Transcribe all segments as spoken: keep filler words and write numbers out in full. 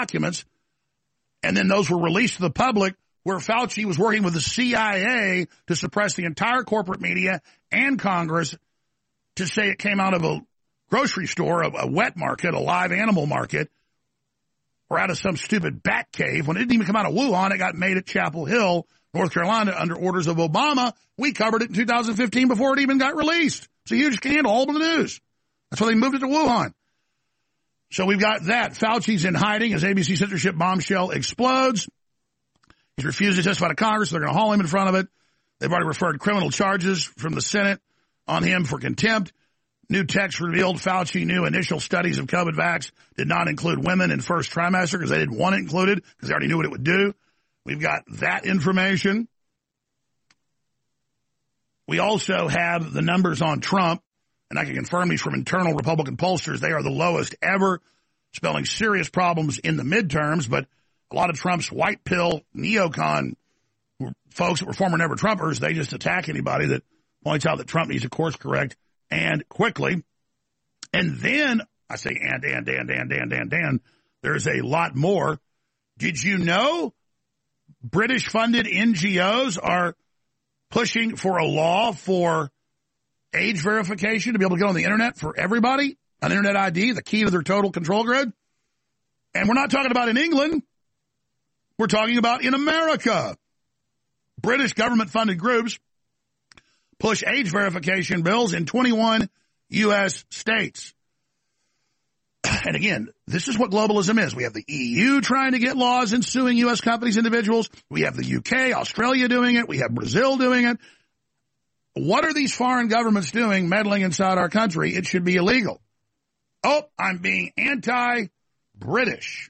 documents, and then those were released to the public, where Fauci was working with the C I A to suppress the entire corporate media and Congress to say it came out of a grocery store, a, a wet market, a live animal market, or out of some stupid bat cave. When it didn't even come out of Wuhan, it got made at Chapel Hill, North Carolina, under orders of Obama. We covered it in two thousand fifteen before it even got released. It's a huge scandal all over the news. That's why they moved it to Wuhan. So we've got that. Fauci's in hiding as A B C censorship bombshell explodes. He's refused to testify to Congress, so they're going to haul him in front of it. They've already referred criminal charges from the Senate on him for contempt. New text revealed Fauci knew initial studies of COVID vax did not include women in first trimester because they didn't want it included because they already knew what it would do. We've got that information. We also have the numbers on Trump, and I can confirm these from internal Republican pollsters. They are the lowest ever, spelling serious problems in the midterms, but a lot of Trump's white pill neocon folks that were former never Trumpers, they just attack anybody that points out that Trump needs to course correct and quickly. And then, I say and, and, and, and, and, and, and, there's a lot more. Did you know British-funded N G Os are pushing for a law for age verification to be able to get on the Internet for everybody? An Internet I D, the key to their total control grid? And we're not talking about in England. We're talking about in America. British government-funded groups push age verification bills in twenty-one U S states. And again, this is what globalism is. We have the E U trying to get laws and suing U S companies, individuals. We have the U K, Australia doing it. We have Brazil doing it. What are these foreign governments doing meddling inside our country? It should be illegal. Oh, I'm being anti-British.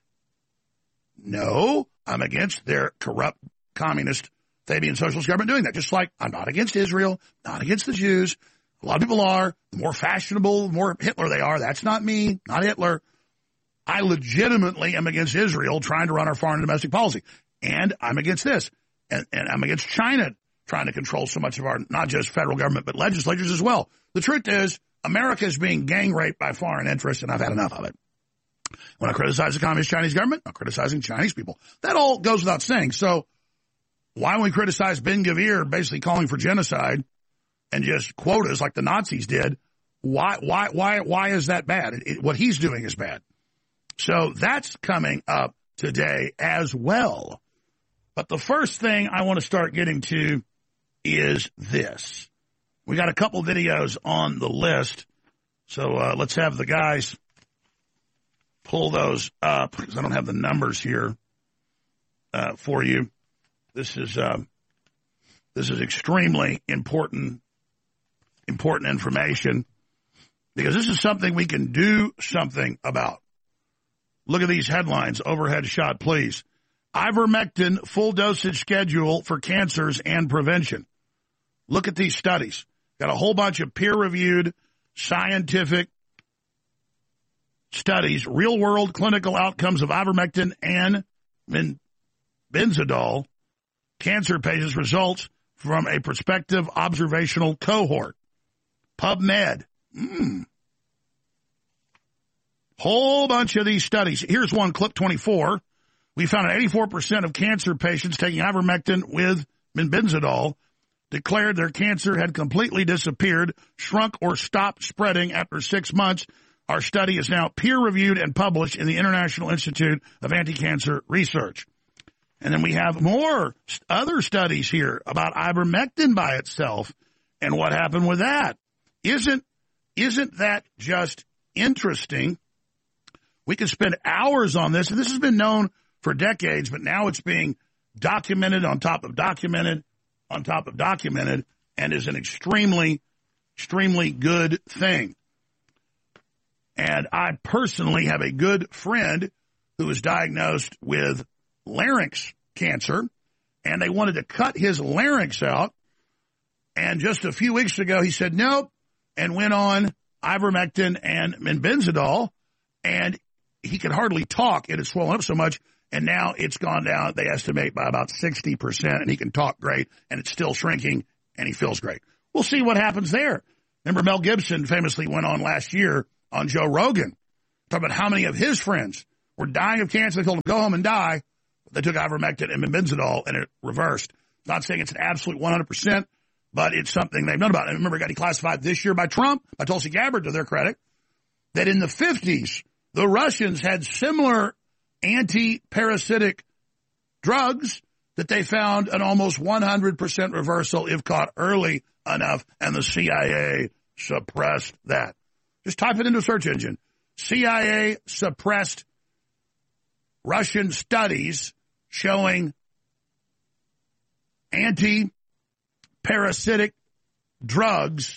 No, I'm against their corrupt communist Fabian socialist government doing that. Just like I'm not against Israel, not against the Jews. A lot of people are. The more fashionable, the more Hitler they are. That's not me, not Hitler. I legitimately am against Israel trying to run our foreign and domestic policy. And I'm against this. And, and I'm against China trying to control so much of our, not just federal government, but legislatures as well. The truth is, America is being gang raped by foreign interests, and I've had enough of it. When I criticize the communist Chinese government, I'm criticizing Chinese people. That all goes without saying. So why don't we criticize Ben Gvir basically calling for genocide and just quotas like the Nazis did? Why, why, why, why is that bad? It, it, what he's doing is bad. So that's coming up today as well. But the first thing I want to start getting to is this. We got a couple videos on the list. So uh, let's have the guys pull those up because I don't have the numbers here uh, for you. This is uh, this is extremely important, important information because this is something we can do something about. Look at these headlines. Overhead shot, please. Ivermectin full dosage schedule for cancers and prevention. Look at these studies. Got a whole bunch of peer-reviewed scientific studies, real-world clinical outcomes of ivermectin and benzodol. Cancer patients' results from a prospective observational cohort. PubMed. Mm. Whole bunch of these studies. Here's one, clip twenty-four. We found that eighty-four percent of cancer patients taking ivermectin with benzodol declared their cancer had completely disappeared, shrunk, or stopped spreading after six months. Our study is now peer-reviewed and published in the International Institute of Anti-Cancer Research. And then we have more other studies here about ivermectin by itself and what happened with that. Isn't, isn't that just interesting? We could spend hours on this, and this has been known for decades, but now it's being documented on top of documented on top of documented and is an extremely, extremely good thing. And I personally have a good friend who was diagnosed with larynx cancer, and they wanted to cut his larynx out. And just a few weeks ago, he said nope and went on ivermectin and benzodol, and he could hardly talk. It had swollen up so much, and now it's gone down, they estimate, by about sixty percent, and he can talk great, and it's still shrinking, and he feels great. We'll see what happens there. Remember, Mel Gibson famously went on last year on Joe Rogan, talking about how many of his friends were dying of cancer. They told them, go home and die. But they took ivermectin and benzodol, and it reversed. Not saying it's an absolute one hundred percent, but it's something they've known about. And remember, it got declassified this year by Trump, by Tulsi Gabbard, to their credit, that in the fifties, the Russians had similar anti-parasitic drugs that they found an almost one hundred percent reversal if caught early enough, and the C I A suppressed that. Just type it into a search engine. C I A suppressed Russian studies showing anti-parasitic drugs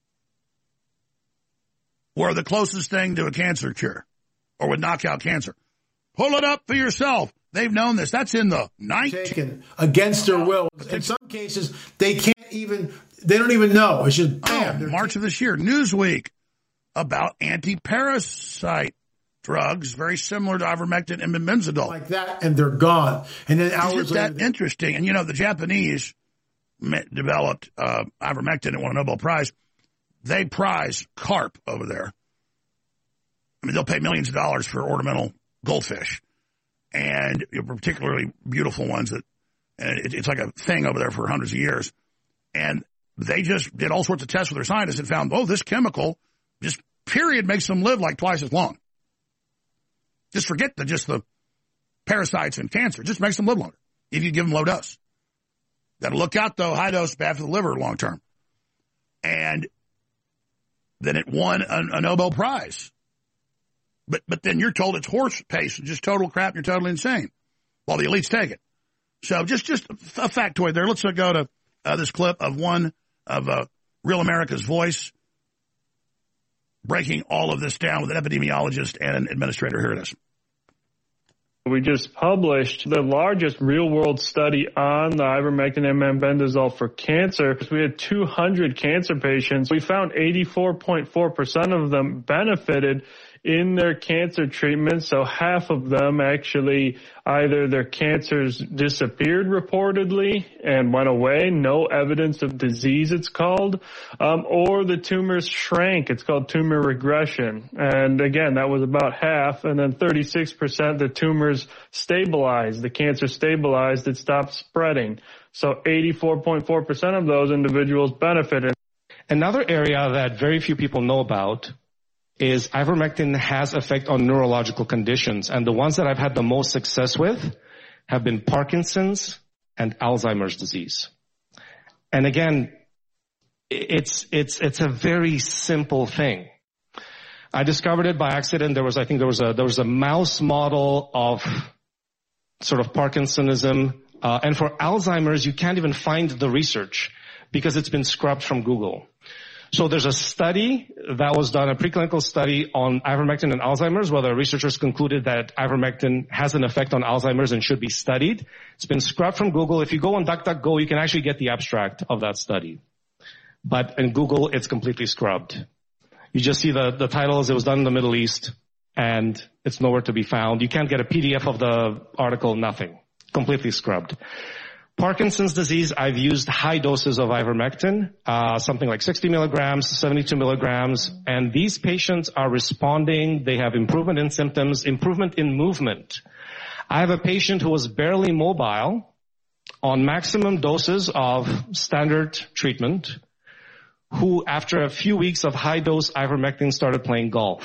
were the closest thing to a cancer cure or would knock out cancer. Pull it up for yourself. They've known this. That's in the nineteen taken against their will. In some cases, they can't even, they don't even know. It's just bam. Oh, March of this year, Newsweek, about anti-parasite drugs, very similar to ivermectin and benzodol. Like that, and they're gone. And then hours Isn't later. that interesting? And, you know, the Japanese developed uh, ivermectin and won a Nobel Prize. They prize carp over there. I mean, they'll pay millions of dollars for ornamental goldfish, and particularly beautiful ones that, and it, it's like a thing over there for hundreds of years. And they just did all sorts of tests with their scientists and found, oh, this chemical just period makes them live like twice as long. Just forget the just the parasites and cancer. Just makes them live longer if you give them low dose. Got to look out though, high dose bad for the liver long term. And then it won a, a Nobel Prize. But but then you're told it's horse paste and just total crap. And you're totally insane. While the elites take it. So just just a factoid there. Let's go to uh, this clip of one of uh, Real America's Voice breaking all of this down with an epidemiologist and an administrator. Here it is. We just published the largest real-world study on the ivermectin and mebendazole for cancer. We had two hundred cancer patients. We found eighty-four point four percent of them benefited in their cancer treatment. So half of them actually either their cancers disappeared reportedly and went away, no evidence of disease it's called, um, or the tumors shrank. It's called tumor regression. And again, that was about half. And then thirty-six percent the tumors stabilized, the cancer stabilized, it stopped spreading. So eighty-four point four percent of those individuals benefited. Another area that very few people know about is ivermectin has effect on neurological conditions. And the ones that I've had the most success with have been Parkinson's and Alzheimer's disease. And again, it's, it's, it's a very simple thing. I discovered it by accident. There was, I think there was a, there was a mouse model of sort of Parkinsonism. Uh, and for Alzheimer's, you can't even find the research because it's been scrubbed from Google. So there's a study that was done, a preclinical study on ivermectin and Alzheimer's, where the researchers concluded that ivermectin has an effect on Alzheimer's and should be studied. It's been scrubbed from Google. If you go on DuckDuckGo, you can actually get the abstract of that study. But in Google, it's completely scrubbed. You just see the, the titles. It was done in the Middle East, and it's nowhere to be found. You can't get a P D F of the article, nothing. Completely scrubbed. Parkinson's disease, I've used high doses of ivermectin, uh, something like sixty milligrams, seventy-two milligrams, and these patients are responding. They have improvement in symptoms, improvement in movement. I have a patient who was barely mobile on maximum doses of standard treatment, who after a few weeks of high dose ivermectin started playing golf.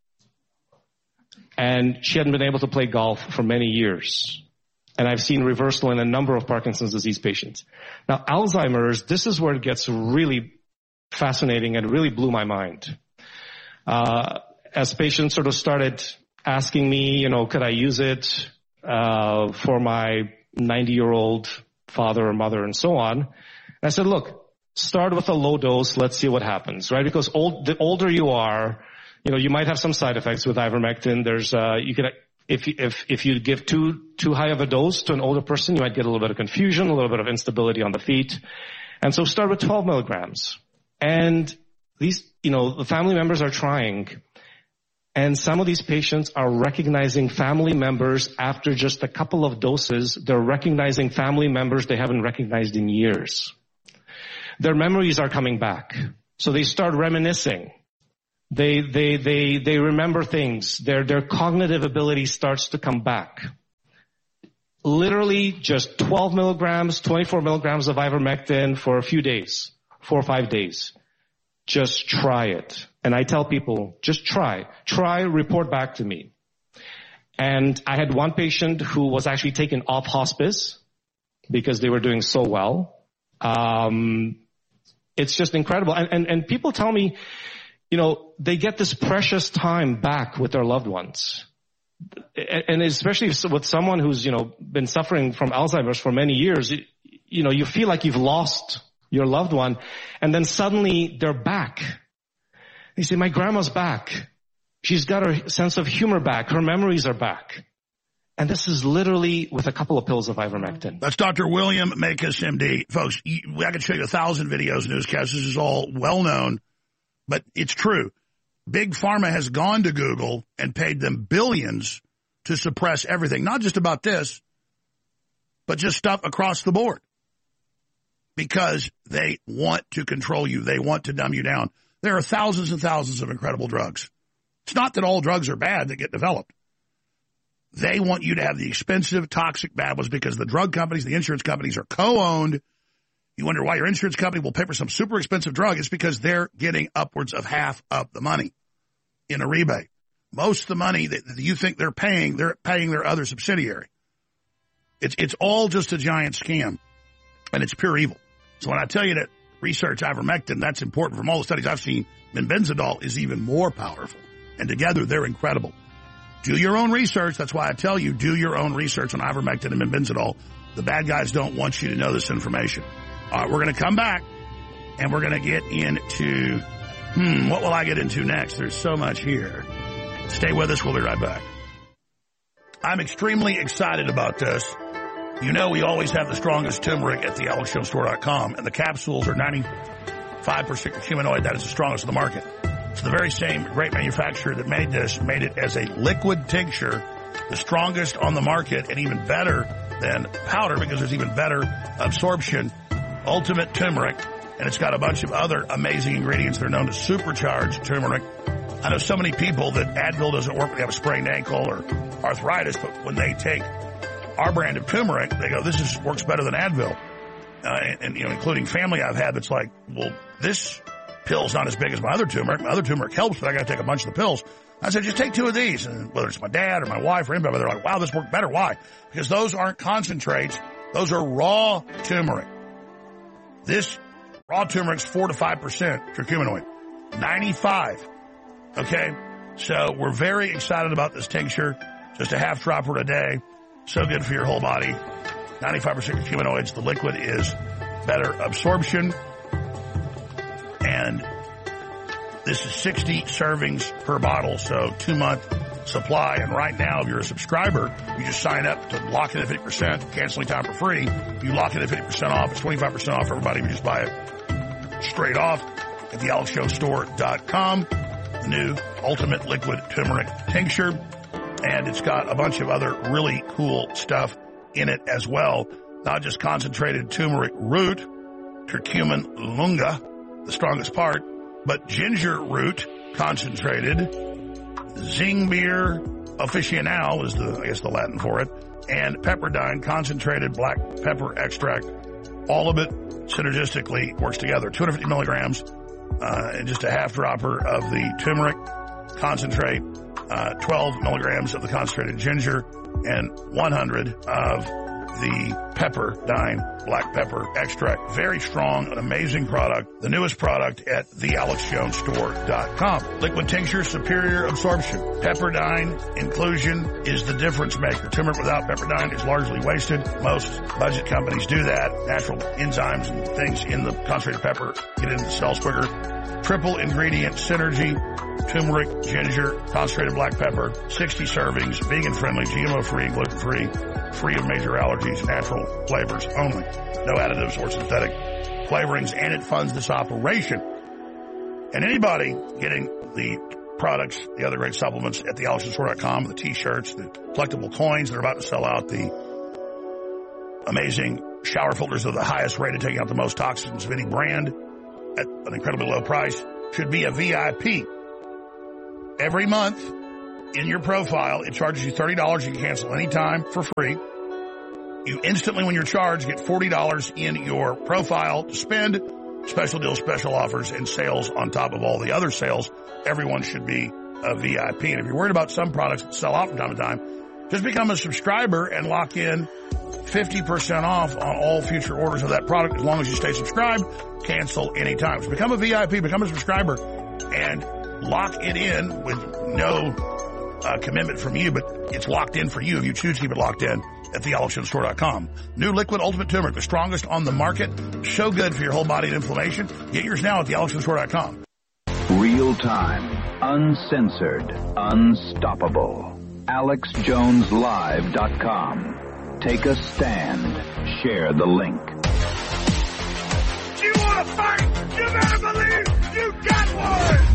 And she hadn't been able to play golf for many years. And I've seen reversal in a number of Parkinson's disease patients. Now, Alzheimer's, this is where it gets really fascinating and really blew my mind. Uh, as patients sort of started asking me, you know, could I use it uh, for my ninety-year-old father or mother and so on. And I said, look, start with a low dose. Let's see what happens, right? Because old, the older you are, you know, you might have some side effects with ivermectin. There's, uh, you could, If you, if, if you give too, too high of a dose to an older person, you might get a little bit of confusion, a little bit of instability on the feet. And so start with twelve milligrams. And these, you know, the family members are trying. And some of these patients are recognizing family members after just a couple of doses. They're recognizing family members they haven't recognized in years. Their memories are coming back. So they start reminiscing. They, they, they, they remember things. Their, their cognitive ability starts to come back. Literally just twelve milligrams, twenty-four milligrams of ivermectin for a few days, four or five days. Just try it. And I tell people, just try. Try, report back to me. And I had one patient who was actually taken off hospice because they were doing so well. Um, it's just incredible. And, and, and people tell me, you know, they get this precious time back with their loved ones. And especially with someone who's, you know, been suffering from Alzheimer's for many years, you know, you feel like you've lost your loved one, and then suddenly they're back. They say, my grandma's back. She's got her sense of humor back. Her memories are back. And this is literally with a couple of pills of ivermectin. That's Doctor William Makis, M D. Folks, I could show you a thousand videos, newscasts. This is all well known, but it's true. Big Pharma has gone to Google and paid them billions to suppress everything. Not just about this, but just stuff across the board. Because they want to control you. They want to dumb you down. There are thousands and thousands of incredible drugs. It's not that all drugs are bad that get developed. They want you to have the expensive, toxic bad ones because the drug companies, the insurance companies are co-owned. You wonder why your insurance company will pay for some super expensive drug. It's because they're getting upwards of half of the money in a rebate. Most of the money that you think they're paying, they're paying their other subsidiary. It's, it's all just a giant scam, and it's pure evil. So when I tell you that research ivermectin, that's important. From all the studies I've seen, Benzidol is even more powerful. And together, they're incredible. Do your own research. That's why I tell you, do your own research on ivermectin and Benzidol. The bad guys don't want you to know this information. All right, we're going to come back, and we're going to get into, hmm, what will I get into next? There's so much here. Stay with us. We'll be right back. I'm extremely excited about this. You know we always have the strongest turmeric at the alex jones store dot com, and the capsules are ninety-five percent curcuminoid. That is the strongest in the market. It's the very same great manufacturer that made this, made it as a liquid tincture, the strongest on the market, and even better than powder because there's even better absorption. Ultimate turmeric, and it's got a bunch of other amazing ingredients that are known to supercharge turmeric. I know so many people that Advil doesn't work when they have a sprained ankle or arthritis, but when they take our brand of turmeric, they go, this is works better than Advil. Uh, and, and, you know, including family I've had that's like, well, this pill's not as big as my other turmeric. My other turmeric helps, but I got to take a bunch of the pills. I said, just take two of these. And whether it's my dad or my wife or anybody, they're like, wow, this worked better. Why? Because those aren't concentrates. Those are raw turmeric. This raw turmeric's four to five percent curcuminoid. ninety-five. Okay? So we're very excited about this tincture. Just a half dropper a day. So good for your whole body. ninety-five percent curcuminoids. The liquid is better absorption. And this is sixty servings per bottle, so two-month supply. And right now, if you're a subscriber, you just sign up to lock in at fifty percent, canceling time for free. If you lock in at fifty percent off, it's twenty-five percent off for everybody. You just buy it straight off at the alex jones store dot com. The new Ultimate Liquid Turmeric Tincture. And it's got a bunch of other really cool stuff in it as well. Not just concentrated turmeric root, curcumin lunga, the strongest part, but ginger root concentrated, Zingiber officinale is the, I guess, the Latin for it, and pepperdine concentrated black pepper extract. All of it synergistically works together. two hundred fifty milligrams, uh, and just a half dropper of the turmeric concentrate, uh, twelve milligrams of the concentrated ginger, and one hundred of the pepperdine black pepper extract. Very strong, an amazing product. The newest product at the alex jones store dot com. Liquid tincture, superior absorption. Pepperdine inclusion is the difference maker. Turmeric without pepperdine is largely wasted. Most budget companies do that. Natural enzymes and things in the concentrated pepper get into the cells quicker. Triple ingredient synergy. Turmeric, ginger, concentrated black pepper, sixty servings, vegan-friendly, G M O-free, gluten-free, free of major allergies, natural flavors only. No additives or synthetic flavorings, and it funds this operation. And anybody getting the products, the other great supplements at the alex jones store dot com, the T-shirts, the collectible coins, they're about to sell out, the amazing shower filters of the highest rated, taking out the most toxins of any brand at an incredibly low price, should be a V I P Every month in your profile, it charges you thirty dollars. You can cancel anytime for free. You instantly, when you're charged, get forty dollars in your profile to spend. Special deals, special offers, and sales on top of all the other sales. Everyone should be a V I P. And if you're worried about some products that sell out from time to time, just become a subscriber and lock in fifty percent off on all future orders of that product as long as you stay subscribed. Cancel anytime. So become a V I P, become a subscriber, and lock it in with no uh, commitment from you, but it's locked in for you if you choose to keep it locked in at the alex jones store dot com. New Liquid Ultimate Turmeric, the strongest on the market. So good for your whole body and inflammation. Get yours now at the alex jones store dot com. Real time, uncensored, unstoppable. alex jones live dot com. Take a stand. Share the link. You want to fight? You better believe you got one!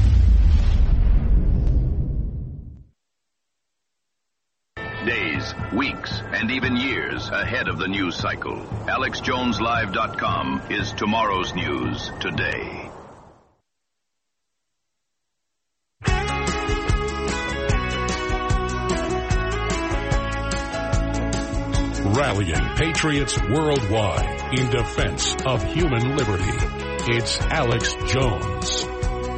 Days, weeks, and even years ahead of the news cycle. alex jones live dot com is tomorrow's news today. Rallying patriots worldwide in defense of human liberty. It's Alex Jones.